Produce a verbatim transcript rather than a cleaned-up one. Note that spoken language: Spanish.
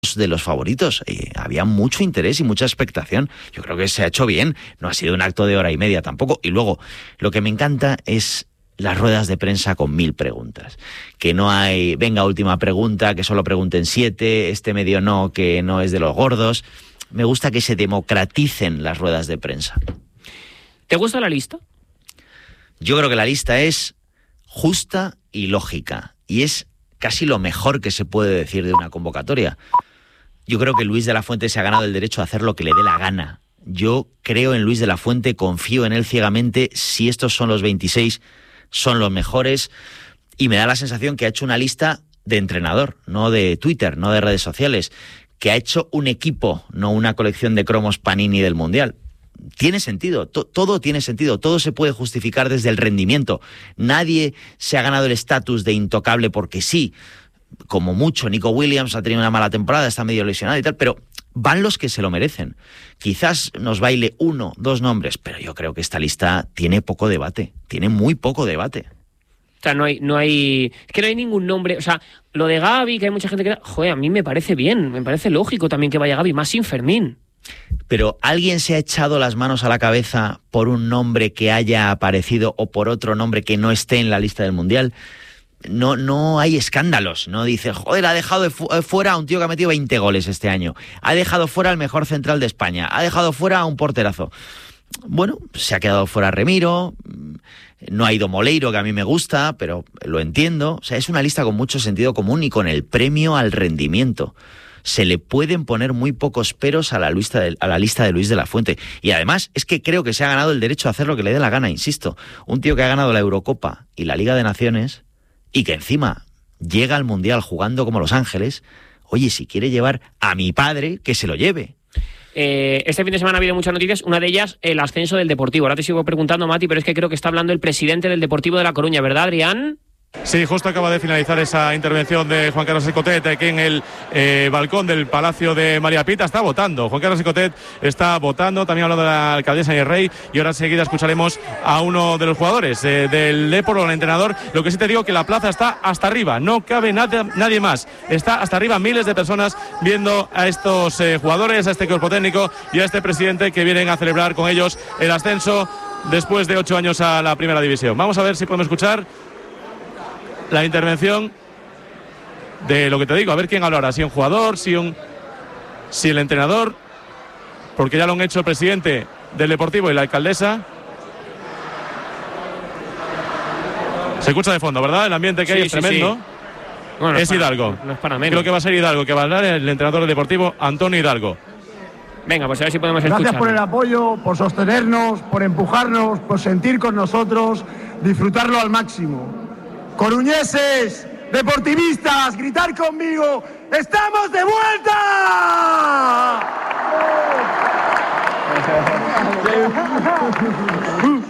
de los favoritos. Eh, había mucho interés y mucha expectación. Yo creo que se ha hecho bien. No ha sido un acto de hora y media tampoco. Y luego, lo que me encanta es las ruedas de prensa con mil preguntas. Que no hay, venga, última pregunta, que solo pregunten siete, este medio no, que no es de los gordos. Me gusta que se democraticen las ruedas de prensa. ¿Te gusta la lista? Yo creo que la lista es justa y lógica. Y es casi lo mejor que se puede decir de una convocatoria. Yo creo que Luis de la Fuente se ha ganado el derecho a hacer lo que le dé la gana. Yo creo en Luis de la Fuente, confío en él ciegamente. Si estos son los veintiséis, son los mejores. Y me da la sensación que ha hecho una lista de entrenador, no de Twitter, no de redes sociales. Que ha hecho un equipo, no una colección de cromos Panini del Mundial. Tiene sentido, to- todo tiene sentido, todo se puede justificar desde el rendimiento. Nadie se ha ganado el estatus de intocable porque sí. Como mucho, Nico Williams ha tenido una mala temporada, está medio lesionado y tal, pero van los que se lo merecen. Quizás nos baile uno, dos nombres, pero yo creo que esta lista tiene poco debate, tiene muy poco debate. O sea, no hay, no hay... Es que no hay ningún nombre... O sea, lo de Gavi, que hay mucha gente que... Joder, a mí me parece bien, me parece lógico también que vaya Gavi, más sin Fermín. Pero ¿alguien se ha echado las manos a la cabeza por un nombre que haya aparecido o por otro nombre que no esté en la lista del Mundial? No, no hay escándalos, no dice, joder, ha dejado de fu- fuera a un tío que ha metido veinte goles este año, ha dejado fuera al mejor central de España, ha dejado fuera a un porterazo. Bueno, se ha quedado fuera Remiro, no ha ido Moleiro, que a mí me gusta, pero lo entiendo. O sea, es una lista con mucho sentido común y con el premio al rendimiento. Se le pueden poner muy pocos peros a la lista de, a la lista de Luis de la Fuente. Y además es que creo que se ha ganado el derecho a hacer lo que le dé la gana, insisto. Un tío que ha ganado la Eurocopa y la Liga de Naciones y que encima llega al Mundial jugando como Los Ángeles. Oye, si quiere llevar a mi padre, que se lo lleve. Eh, este fin de semana ha habido muchas noticias, una de ellas el ascenso del Deportivo. Ahora te sigo preguntando, Mati, pero es que creo que está hablando el presidente del Deportivo de La Coruña, ¿verdad, Adrián? Sí, justo acaba de finalizar esa intervención de Juan Carlos Escotet aquí en el eh, balcón del Palacio de María Pita. Está votando, Juan Carlos Escotet está votando, también hablando de la alcaldesa y el rey, y ahora enseguida escucharemos a uno de los jugadores eh, del Depor o el entrenador. Lo que sí te digo que la plaza está hasta arriba, no cabe nadie, nadie más, está hasta arriba, miles de personas viendo a estos eh, jugadores, a este cuerpo técnico y a este presidente que vienen a celebrar con ellos el ascenso después de ocho años a la primera división. Vamos a ver si podemos escuchar la intervención de lo que te digo, a ver quién habla ahora, si un jugador, si un si el entrenador, porque ya lo han hecho el presidente del Deportivo y la alcaldesa. Se escucha de fondo, ¿verdad? El ambiente que hay Sí, es sí, tremendo. sí. Bueno, no es para, Hidalgo. No es para menos. Creo que va a ser Hidalgo, que va a hablar el entrenador del Deportivo, Antonio Hidalgo. Venga, pues a ver si podemos Gracias escuchar. por el apoyo, por sostenernos, por empujarnos, por sentir con nosotros, disfrutarlo al máximo. Coruñeses, deportivistas, gritar conmigo, ¡estamos de vuelta!